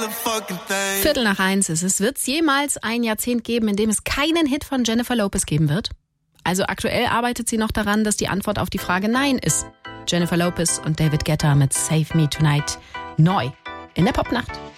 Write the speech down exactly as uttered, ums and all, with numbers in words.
Viertel nach eins ist es. Wird es jemals ein Jahrzehnt geben, in dem es keinen Hit von Jennifer Lopez geben wird? Also aktuell arbeitet sie noch daran, dass die Antwort auf die Frage Nein ist. Jennifer Lopez und David Guetta mit Save Me Tonight. Neu in der Popnacht.